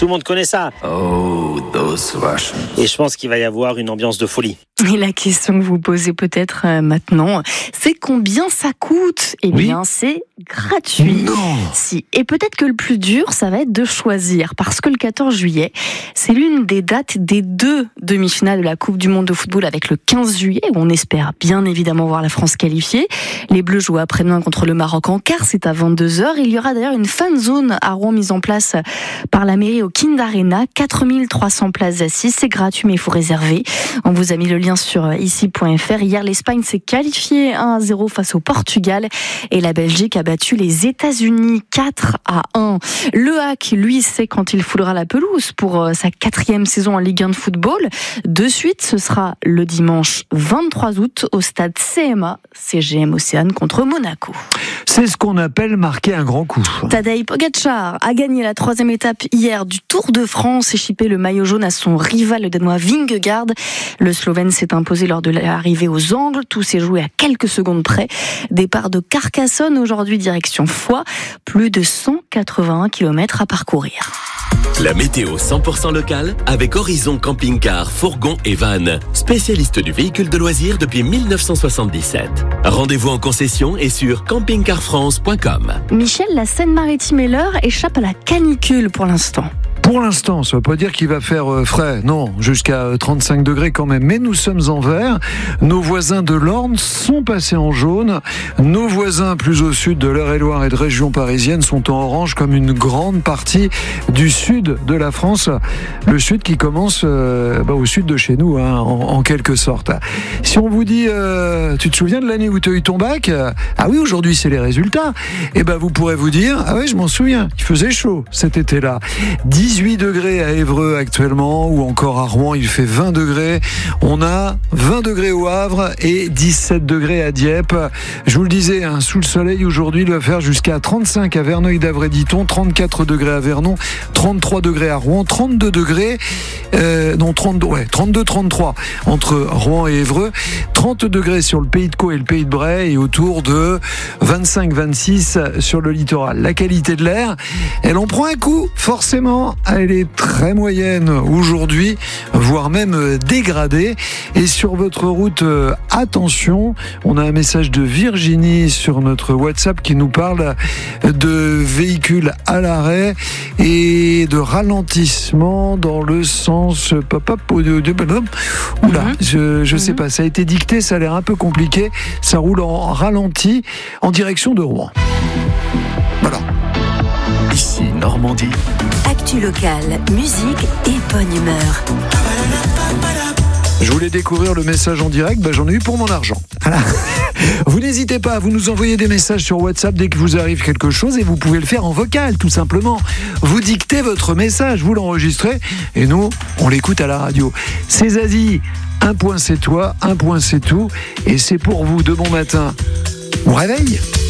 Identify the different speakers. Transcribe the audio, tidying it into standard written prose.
Speaker 1: Tout le monde connaît ça.
Speaker 2: Oh, those Russians.
Speaker 1: Et je pense qu'il va y avoir une ambiance de folie.
Speaker 3: Et la question que vous posez peut-être maintenant, c'est combien ça coûte ? Eh bien, c'est gratuit.
Speaker 4: Non.
Speaker 3: Si. Et peut-être que le plus dur, ça va être de choisir. Parce que le 14 juillet, c'est l'une des dates des 2 demi-finales de la Coupe du Monde de football avec le 15 juillet, où on espère bien évidemment voir la France qualifiée. Les Bleus jouent après-demain contre le Maroc en quart, c'est à 22h. Il y aura d'ailleurs une fan zone à Rouen mise en place par la mairie au Kind Arena. 4300 places assises, c'est gratuit mais il faut réserver. On vous a mis le lien sur ici.fr. Hier, l'Espagne s'est qualifiée 1-0 face au Portugal et la Belgique a battu les États-Unis 4-1. Le HAC, lui, sait quand il foulera la pelouse pour sa 4e saison en Ligue 1 de football. De suite, ce sera le dimanche 23 août au stade CMA, CGM Océane contre Monaco.
Speaker 4: C'est ce qu'on appelle marquer un grand coup.
Speaker 3: Tadej Pogačar a gagné la 3e étape hier du Tour de France et chippé le maillot jaune à son rival le danois Vingegaard. Le Slovène s'est imposé lors de l'arrivée aux Angles. Tout s'est joué à quelques secondes près. Départ de Carcassonne aujourd'hui direction Foix. Plus de 181 km à parcourir.
Speaker 5: La météo 100% locale avec Horizon Camping Car, Fourgon et Van. Spécialiste du véhicule de loisirs depuis 1977. Rendez-vous en concession et sur campingcarfrance.com.
Speaker 3: Michel, la Seine-Maritime et l'Eure échappent à la canicule pour l'instant.
Speaker 4: Pour l'instant, ça ne veut pas dire qu'il va faire frais, non, jusqu'à 35 degrés quand même. Mais nous sommes en vert. Nos voisins de l'Orne sont passés en jaune. Nos voisins plus au sud de l'Eure-et-Loir et de région parisienne sont en orange, comme une grande partie du sud de la France. Le sud qui commence au sud de chez nous, hein, en quelque sorte. Si on vous dit, tu te souviens de l'année où tu as eu ton bac ? Ah oui, aujourd'hui c'est les résultats. Eh ben vous pourrez vous dire, ah oui, je m'en souviens, il faisait chaud cet été-là. 18 degrés à Évreux actuellement, ou encore à Rouen, il fait 20 degrés. On a 20 degrés au Havre et 17 degrés à Dieppe. Je vous le disais, hein, sous le soleil aujourd'hui, il va faire jusqu'à 35 à Verneuil-d'Avray-Diton, 34 degrés à Vernon, 33 degrés à Rouen, 32 degrés, 32-33 entre Rouen et Évreux, 30 degrés sur le Pays de Caux et le Pays de Bray et autour de 25-26 sur le littoral. La qualité de l'air, elle en prend un coup, forcément. Elle est très moyenne aujourd'hui, voire même dégradée. Et sur votre route, attention, on a un message de Virginie sur notre WhatsApp qui nous parle de véhicules à l'arrêt et de ralentissement dans le sens... Oula, je sais pas, ça a été dicté, ça a l'air un peu compliqué. Ça roule en ralenti en direction de Rouen. Voilà.
Speaker 2: Ici Normandie.
Speaker 6: Actu locale, musique et bonne humeur.
Speaker 4: Je voulais découvrir le message en direct, j'en ai eu pour mon argent. Voilà. Vous n'hésitez pas, vous nous envoyez des messages sur WhatsApp dès que vous arrive quelque chose et vous pouvez le faire en vocal, tout simplement. Vous dictez votre message, vous l'enregistrez et nous, on l'écoute à la radio. C'est Zazie, un point c'est toi, un point c'est tout et c'est pour vous de bon matin. Bon réveil.